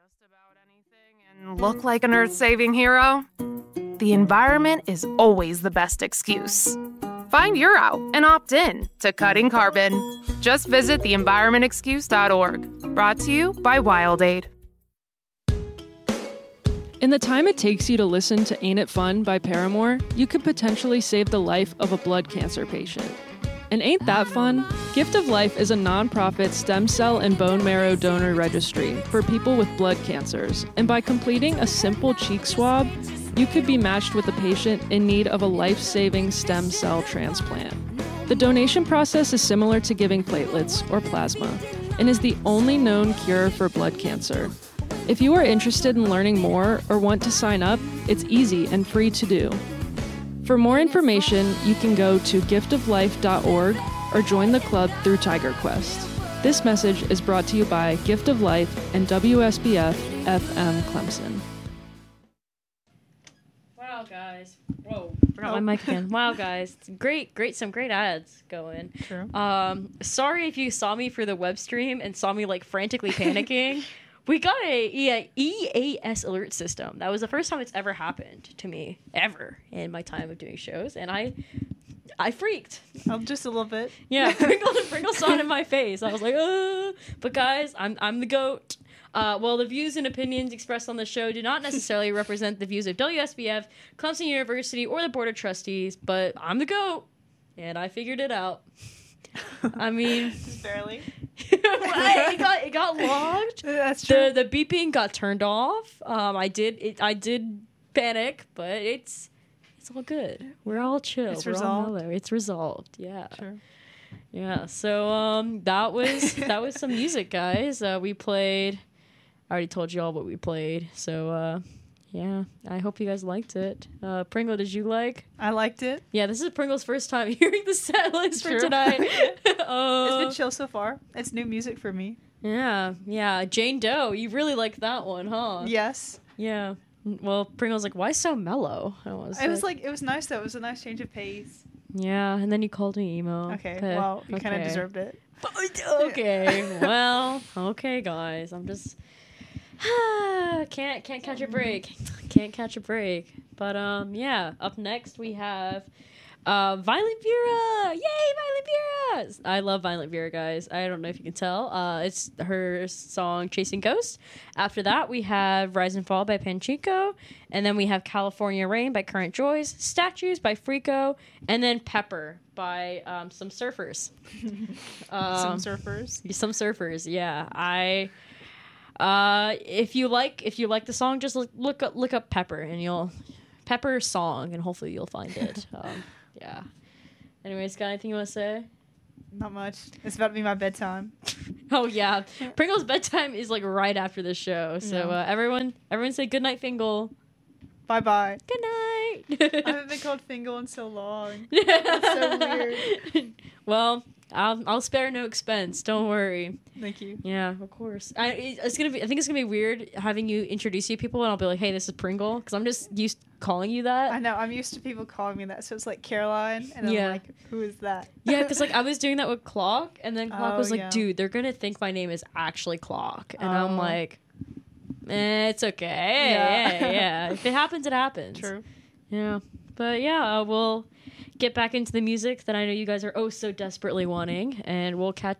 just about anything and look like an earth-saving hero, the environment is always the best excuse. Find your out and opt in to Cutting Carbon. Just visit theenvironmentexcuse.org. Brought to you by WildAid. In the time it takes you to listen to Ain't It Fun by Paramore, you could potentially save the life of a blood cancer patient. And ain't that fun? Gift of Life is a nonprofit stem cell and bone marrow donor registry for people with blood cancers. And by completing a simple cheek swab, you could be matched with a patient in need of a life-saving stem cell transplant. The donation process is similar to giving platelets or plasma and is the only known cure for blood cancer. If you are interested in learning more or want to sign up, it's easy and free to do. For more information, you can go to giftoflife.org or join the club through TigerQuest. This message is brought to you by Gift of Life and WSBF FM Clemson. Wow, guys. Whoa, forgot my mic again. Wow, guys. Some great ads going. True. Sorry if you saw me for the web stream and saw me like frantically panicking. We got a EAS alert system. That was the first time it's ever happened to me, ever, in my time of doing shows, and I freaked. Just a little bit. Yeah, Pringle saw it in my face. I was like, But guys, I'm the GOAT. Well, the views and opinions expressed on the show do not necessarily represent the views of WSBF, Clemson University, or the Board of Trustees, but I'm the GOAT, and I figured it out. I mean... Just barely. it got logged. That's true. The beeping got turned off. I did panic, but it's all good. We're all chill. It's We're resolved. all mellow. It's resolved. Yeah. Sure. Yeah. So that was some music, guys. We played. I already told you all what we played. So yeah, I hope you guys liked it. Pringle, did you like? I liked it. Yeah, this is Pringle's first time hearing the set list for tonight. It's been chill so far. It's new music for me. Yeah. Jane Doe, you really liked that one, huh? Yes. Yeah. Well, Pringle's like, why so mellow? It was nice though. It was a nice change of pace. Yeah, and then you called me emo. Okay, well, you kind of deserved it. Okay, well, okay, guys. I'm just... can't catch a break. Can't catch a break. But yeah. Up next we have Violent Vera. Yay, Violent Vera! I love Violent Vera, guys. I don't know if you can tell. It's her song Chasing Ghosts. After that we have Rise and Fall by Panchico, and then we have California Rain by Current Joys, Statues by Frico, and then Pepper by some surfers. Some surfers, yeah. If you like the song, just look up Pepper and Pepper song, and hopefully you'll find it. Yeah. Anyways, got anything you want to say? Not much. It's about to be my bedtime. Oh yeah, Pringle's bedtime is like right after the show. So everyone say good night, Fingal. Bye bye. Good night. I haven't been called Fingal in so long. That's so weird. Well, I'll spare no expense. Don't worry. Thank you. Yeah, of course. I think it's gonna be weird having you introduce you to people, and I'll be like, "Hey, this is Pringle," because I'm just used to calling you that. I know. I'm used to people calling me that, so it's like Caroline, and I'm like, "Who is that?" Yeah, because like I was doing that with Clock, and then Clock was like, yeah. "Dude, they're gonna think my name is actually Clock," and I'm like, "It's okay. Yeah. If it happens, it happens." True. Yeah, but yeah, we'll get back into the music that I know you guys are oh so desperately wanting, and we'll catch